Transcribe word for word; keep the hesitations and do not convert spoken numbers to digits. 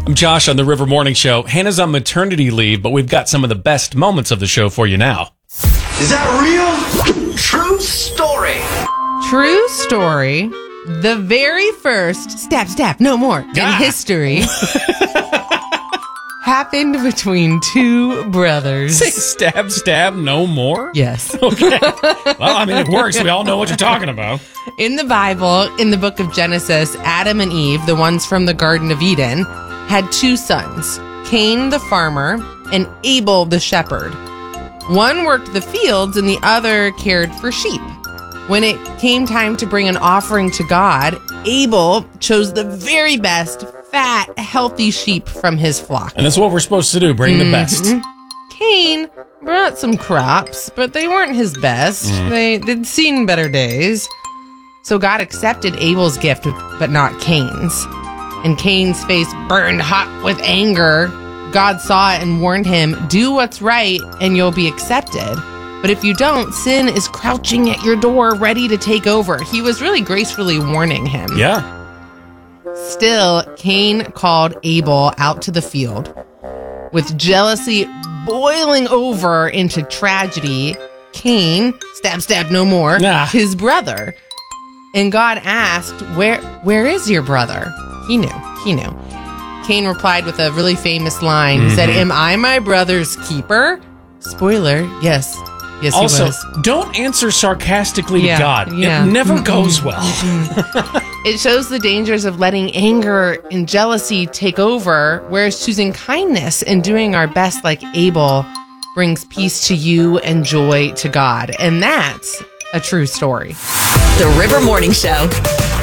I'm Josh on the River Morning Show. Hannah's on maternity leave, but we've got some of the best moments of the show for you now. Is that real? True story. True story. The very first stab, stab, no more in Ah. history happened between two brothers. Say stab, stab, no more? Yes. Okay. Well, I mean, it works. We all know what you're talking about. In the Bible, in the book of Genesis, Adam and Eve, the ones from the Garden of Eden, had two sons, Cain the farmer and Abel the shepherd. One worked the fields and the other cared for sheep. When it came time to bring an offering to God, Abel chose the very best, fat, healthy sheep from his flock. And that's what we're supposed to do, bring the best. Cain brought some crops, but they weren't his best. They, they'd seen better days. So God accepted Abel's gift, but not Cain's. And Cain's face burned hot with anger. God saw it and warned him, do what's right and you'll be accepted. But if you don't, sin is crouching at your door, ready to take over. He was really gracefully warning him. Yeah. Still, Cain called Abel out to the field. With jealousy boiling over into tragedy, Cain, stab, stab, no more, Nah. his brother. And God asked, where, where is your brother? He knew, he knew. Cain replied with a really famous line. He said, am I my brother's keeper? Spoiler, yes. Yes, he Also, was. don't answer sarcastically Yeah, to God. yeah. It never goes well. It shows the dangers of letting anger and jealousy take over, whereas choosing kindness and doing our best like Abel brings peace to you and joy to God. And that's a true story. The River Morning Show.